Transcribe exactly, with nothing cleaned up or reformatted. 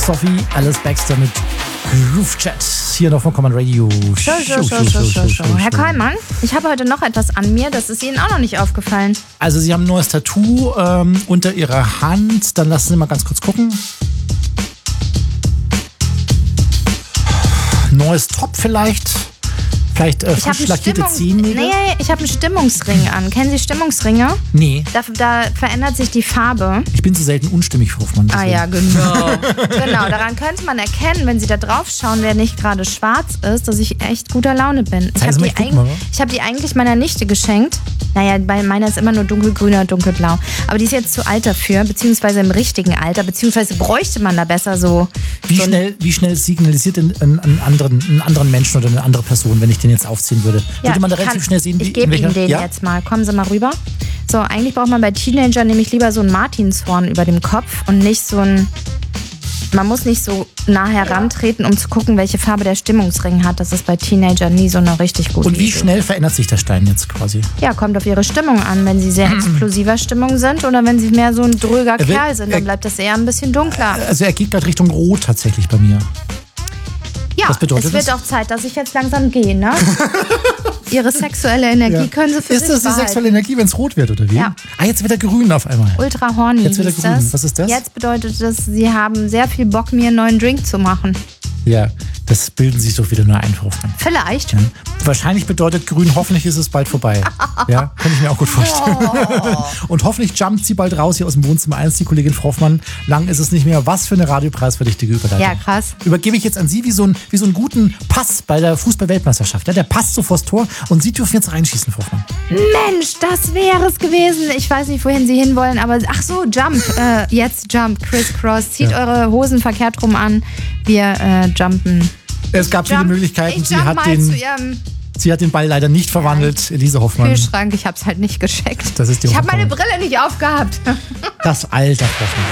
Sophie Alice Baxter mit Groove Chat hier noch von Common Radio. Show, show, show, show, show, show. Herr Kollmann, ich habe heute noch etwas an mir, das ist Ihnen auch noch nicht aufgefallen. Also Sie haben ein neues Tattoo ähm, unter Ihrer Hand. Dann lassen Sie mal ganz kurz gucken. Neues Top vielleicht. Vielleicht äh, frisch lackierte Zehennägel? Nee, ich habe einen Stimmungsring an. Kennen Sie Stimmungsringe? Nee. Da, da verändert sich die Farbe. Ich bin zu selten unstimmig, Frau Hoffmann. Ah ja, genau. Genau, daran könnte man erkennen, wenn Sie da drauf schauen, wer nicht gerade schwarz ist, dass ich echt guter Laune bin. Ich habe die, eig- hab die eigentlich meiner Nichte geschenkt. Naja, bei meiner ist immer nur dunkelgrün oder dunkelblau. Aber die ist jetzt zu alt dafür, beziehungsweise im richtigen Alter, beziehungsweise bräuchte man da besser so... Wie, so schnell, wie schnell signalisiert denn einen, einen, anderen, einen anderen Menschen oder eine andere Person, wenn ich den jetzt aufziehen würde? Ja, würde man da kann, relativ schnell sehen, wie... Ich gebe Ihnen den ja? jetzt mal. Kommen Sie mal rüber. So, eigentlich braucht man bei Teenagern nämlich lieber so ein Martinshorn über dem Kopf und nicht so ein... Man muss nicht so nah herantreten, um zu gucken, welche Farbe der Stimmungsring hat. Das ist bei Teenagern nie so eine richtig gute Und wie Idee. schnell verändert sich der Stein jetzt quasi? Ja, kommt auf ihre Stimmung an. Wenn sie sehr explosiver Stimmung sind oder wenn sie mehr so ein dröger Er will- Kerl sind, dann bleibt das eher ein bisschen dunkler. Also er geht gerade Richtung Rot tatsächlich bei mir. Ja, was bedeutet es wird das? auch Zeit, dass ich jetzt langsam gehe, ne? Ihre sexuelle Energie Ja. können Sie für Ist sich das die behalten. sexuelle Energie, wenn es rot wird, oder wie? Ja. Ah, jetzt wird er grün auf einmal. Ultra horny Jetzt wird er hieß grün. das. Was ist das? Jetzt bedeutet das, Sie haben sehr viel Bock, mir einen neuen Drink zu machen. Ja, das bilden sich doch wieder nur ein, Frau Hoffmann. Vielleicht. Ja. Wahrscheinlich bedeutet grün, hoffentlich ist es bald vorbei. Ja, kann ich mir auch gut vorstellen. Oh. Und hoffentlich jumpt sie bald raus hier aus dem Wohnzimmer eins, die Kollegin Frau Hoffmann. Lang ist es nicht mehr. Was für eine radiopreisverdächtige Überleitung. Ja, krass. Übergebe ich jetzt an Sie wie so, ein, wie so einen guten Pass bei der Fußball-Weltmeisterschaft. Ja, der passt so vors Tor und Sie dürfen jetzt reinschießen, Frau Hoffmann. Mensch, das wäre es gewesen. Ich weiß nicht, wohin Sie hinwollen, aber ach so, Jump. Äh, jetzt Jump, Crisscross. Zieht Ja. eure Hosen verkehrt rum an. Wir äh, jumpen. Es gab viele Jump. Möglichkeiten. Ich Sie jump hat, mal den, zu Ihrem sie hat den Ball leider nicht verwandelt. Elise Hoffmann. Kühlschrank. Ich hab's halt nicht gescheckt. Das ist die ich habe meine Hoffmann. Brille nicht aufgehabt. Das Alter, Frau Hoffmann.